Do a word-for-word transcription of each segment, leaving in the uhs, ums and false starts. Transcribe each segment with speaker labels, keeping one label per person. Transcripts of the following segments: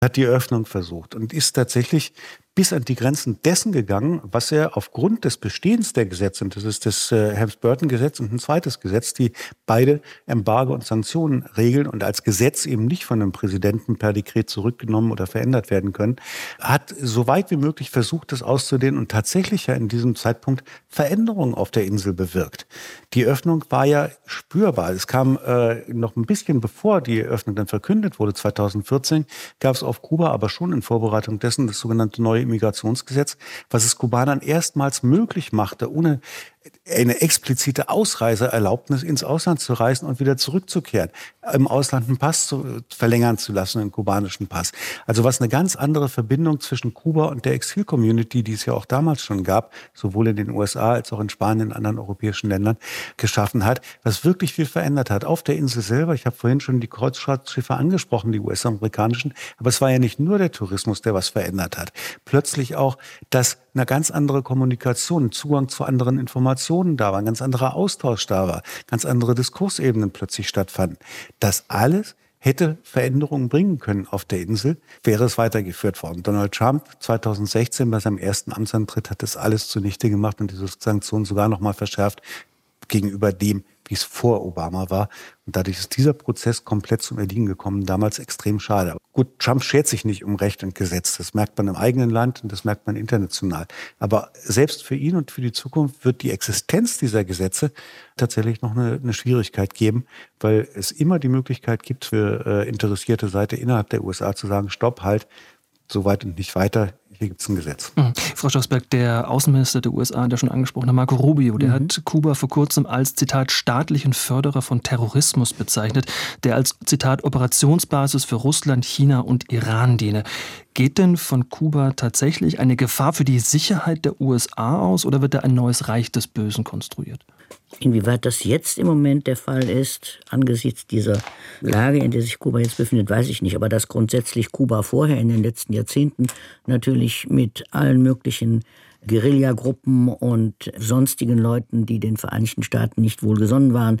Speaker 1: hat die Öffnung versucht und ist tatsächlich bis an die Grenzen dessen gegangen, was er aufgrund des Bestehens der Gesetze, und das ist das äh, Helms-Burton-Gesetz und ein zweites Gesetz, die beide Embargo und Sanktionen regeln und als Gesetz eben nicht von einem Präsidenten per Dekret zurückgenommen oder verändert werden können, hat so weit wie möglich versucht, das auszudehnen und tatsächlich ja in diesem Zeitpunkt Veränderungen auf der Insel bewirkt. Die Öffnung war ja spürbar. Es kam äh, noch ein bisschen bevor die Öffnung dann verkündet wurde, zweitausendvierzehn, gab es auf Kuba aber schon in Vorbereitung dessen das sogenannte neue Immigrationsgesetz, was es Kubanern erstmals möglich machte, ohne eine explizite Ausreiseerlaubnis ins Ausland zu reisen und wieder zurückzukehren, im Ausland einen Pass zu, verlängern zu lassen, einen kubanischen Pass. Also was eine ganz andere Verbindung zwischen Kuba und der Exil-Community, die es ja auch damals schon gab, sowohl in den U S A als auch in Spanien, in anderen europäischen Ländern, geschaffen hat, was wirklich viel verändert hat. Auf der Insel selber, ich habe vorhin schon die Kreuzfahrtschiffe angesprochen, die U S-amerikanischen, aber es war ja nicht nur der Tourismus, der was verändert hat. Plötzlich auch, dass eine ganz andere Kommunikation, Zugang zu anderen Informationen da war, ein ganz anderer Austausch da war, ganz andere Diskursebenen plötzlich stattfanden. Das alles hätte Veränderungen bringen können auf der Insel, wäre es weitergeführt worden. Donald Trump zweitausendsechzehn bei seinem ersten Amtsantritt hat das alles zunichte gemacht und diese Sanktionen sogar noch mal verschärft gegenüber dem, wie es vor Obama war. Und dadurch ist dieser Prozess komplett zum Erliegen gekommen, damals extrem schade. Aber gut, Trump schert sich nicht um Recht und Gesetz. Das merkt man im eigenen Land und das merkt man international. Aber selbst für ihn und für die Zukunft wird die Existenz dieser Gesetze tatsächlich noch eine, eine Schwierigkeit geben, weil es immer die Möglichkeit gibt für äh, interessierte Seite innerhalb der U S A zu sagen, stopp, halt, so weit und nicht weiter. Hier gibt es ein Gesetz.
Speaker 2: Mhm. Frau Strausberg, der Außenminister der U S A, der schon angesprochene Marco Rubio, der
Speaker 1: Mhm.
Speaker 2: hat Kuba vor kurzem als, Zitat, staatlichen Förderer von Terrorismus bezeichnet, der als, Zitat, Operationsbasis für Russland, China und Iran diene. Geht denn von Kuba tatsächlich eine Gefahr für die Sicherheit der U S A aus oder wird da ein neues Reich des Bösen konstruiert?
Speaker 3: Inwieweit das jetzt im Moment der Fall ist, angesichts dieser Lage, in der sich Kuba jetzt befindet, weiß ich nicht. Aber dass grundsätzlich Kuba vorher in den letzten Jahrzehnten natürlich mit allen möglichen Guerillagruppen und sonstigen Leuten, die den Vereinigten Staaten nicht wohlgesonnen waren,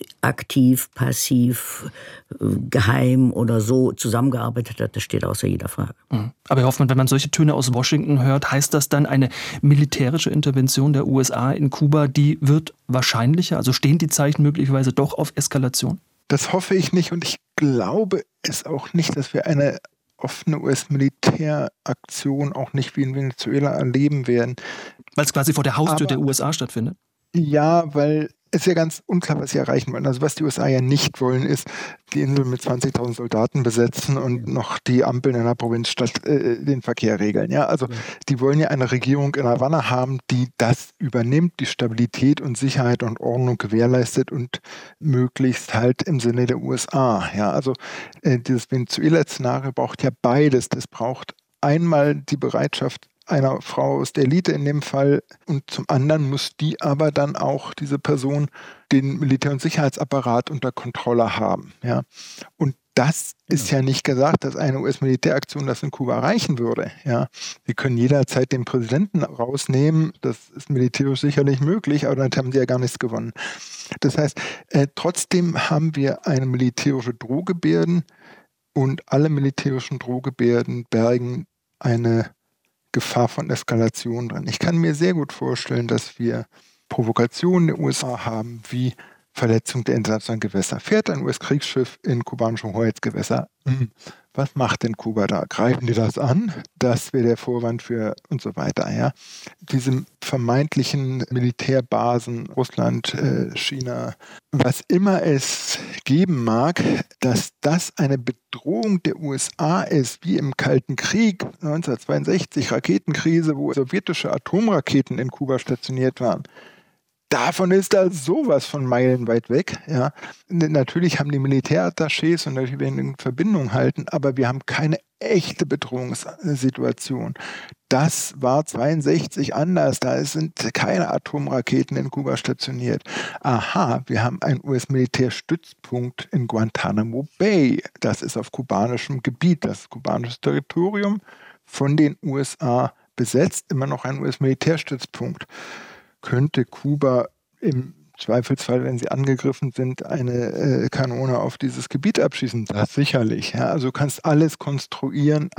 Speaker 3: aktiv, passiv, geheim oder so zusammengearbeitet hat, das steht außer jeder Frage.
Speaker 2: Aber Herr Hoffmann, wenn man solche Töne aus Washington hört, heißt das dann eine militärische Intervention der U S A in Kuba, die wird wahrscheinlicher? Also stehen die Zeichen möglicherweise doch auf Eskalation?
Speaker 4: Das hoffe ich nicht und ich glaube es auch nicht, dass wir eine offene U S-Militäraktion auch nicht wie in Venezuela erleben werden.
Speaker 2: Weil es quasi vor der Haustür
Speaker 4: Aber,
Speaker 2: der U S A stattfindet?
Speaker 4: Ja, weil es ist ja ganz unklar, was sie erreichen wollen. Also was die U S A ja nicht wollen, ist die Insel mit zwanzigtausend Soldaten besetzen und noch die Ampeln in der Provinzstadt äh, den Verkehr regeln. Ja, also ja. Die wollen ja eine Regierung in Havanna haben, die das übernimmt, die Stabilität und Sicherheit und Ordnung gewährleistet und möglichst halt im Sinne der U S A. Ja, also äh, dieses Venezuela-Szenario braucht ja beides. Das braucht einmal die Bereitschaft einer Frau aus der Elite in dem Fall und zum anderen muss die aber dann auch, diese Person, den Militär- und Sicherheitsapparat unter Kontrolle haben. Ja. Und das ist ja nicht gesagt, dass eine U S-Militäraktion das in Kuba erreichen würde. Ja. Sie können jederzeit den Präsidenten rausnehmen, das ist militärisch sicherlich möglich, aber dann haben sie ja gar nichts gewonnen. Das heißt, äh, trotzdem haben wir eine militärische Drohgebärden und alle militärischen Drohgebärden bergen eine Gefahr von Eskalation drin. Ich kann mir sehr gut vorstellen, dass wir Provokationen der U S A haben, wie Verletzung der internationalen Gewässer. Fährt ein U S-Kriegsschiff in kubanische Hoheitsgewässer? Hm. Was macht denn Kuba da? Greifen die das an? Das wäre der Vorwand für und so weiter. Ja? Diese vermeintlichen Militärbasen, Russland, äh, China, was immer es geben mag, dass das eine Bedrohung der U S A ist, wie im Kalten Krieg neunzehnhundertzweiundsechzig, Raketenkrise, wo sowjetische Atomraketen in Kuba stationiert waren. Davon ist da sowas von meilenweit weg. Ja. Natürlich haben die Militärattachés und natürlich werden in Verbindung halten, aber wir haben keine echte Bedrohungssituation. Das war zweiundsechzig anders. Da sind keine Atomraketen in Kuba stationiert. Aha, wir haben einen U S-Militärstützpunkt in Guantanamo Bay. Das ist auf kubanischem Gebiet, das ist kubanisches Territorium, von den U S A besetzt, immer noch ein U S-Militärstützpunkt. Könnte Kuba im Zweifelsfall, wenn sie angegriffen sind, eine äh, Kanone auf dieses Gebiet abschießen. Das sicherlich. Ja. Also du kannst alles konstruieren,